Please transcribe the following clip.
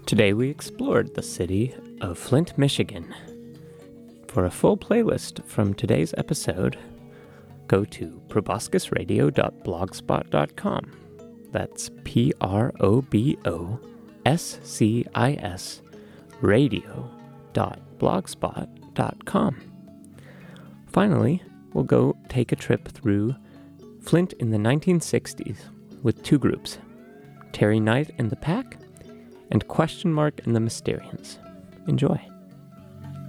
Today we explored the city of Flint, Michigan. For a full playlist from today's episode, go to proboscisradio.blogspot.com. That's PROBOSCIS radio.blogspot.com. Finally, we'll go take a trip through Flint in the 1960s with two groups, Terry Knight and the Pack and Question Mark and the Mysterians. Enjoy.